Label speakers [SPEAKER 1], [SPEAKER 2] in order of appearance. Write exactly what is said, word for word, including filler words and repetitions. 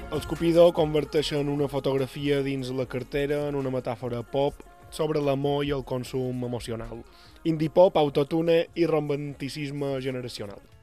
[SPEAKER 1] Els Cupido converteixen una fotografia dins la cartera en una metàfora pop sobre l'amor i el consum emocional. Indie pop, autotune i romanticisme generacional.